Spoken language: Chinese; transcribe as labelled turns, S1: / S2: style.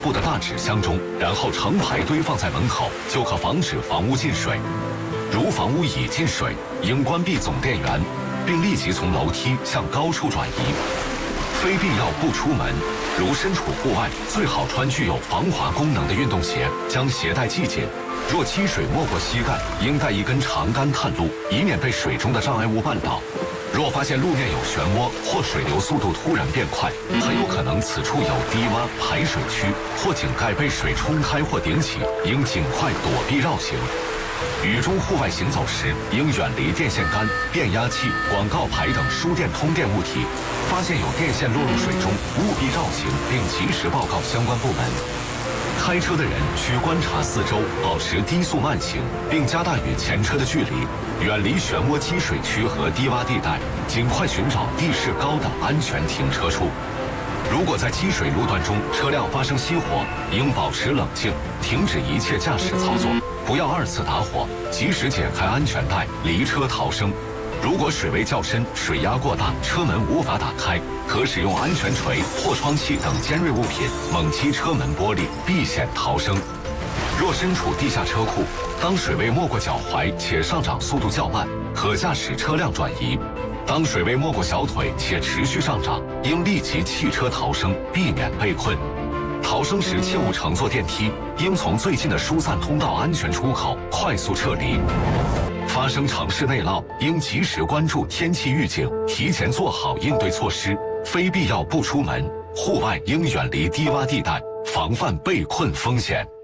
S1: 布的大纸箱中，然后成排堆放在门口，就可防止房屋进水。如房屋已进水，应关闭总电源，并立即从楼梯向高处转移。非必要不出门，如身处户外，最好穿具有防滑功能的运动鞋，将鞋带系紧。若积水没过膝盖，应带一根长杆探路，以免被水中的障碍物绊倒。若发现路面有漩涡或水流速度突然变快，很有可能此处有低洼排水区或井盖被水冲开或顶起，应尽快躲避绕行。雨中户外行走时，应远离电线杆、变压器、广告牌等输电通电物体。发现有电线落入水中，务必绕行并及时报告相关部门。开车的人需观察四周，保持低速慢行，并加大与前车的距离，远离漩涡积水区和低洼地带，尽快寻找地势高的安全停车处。如果在积水路段中车辆发生熄火，应保持冷静，停止一切驾驶操作，不要二次打火，及时解开安全带，离车逃生。如果水位较深，水压过大，车门无法打开，可使用安全锤、破窗器等尖锐物品猛击车门玻璃，避险逃生。若身处地下车库，当水位没过脚踝且上涨速度较慢，可驾驶车辆转移；当水位没过小腿且持续上涨，应立即弃车逃生，避免被困。逃生时切勿乘坐电梯，应从最近的疏散通道安全出口快速撤离。发生城市内涝，应及时关注天气预警，提前做好应对措施，非必要不出门。户外应远离低洼地带，防范被困风险。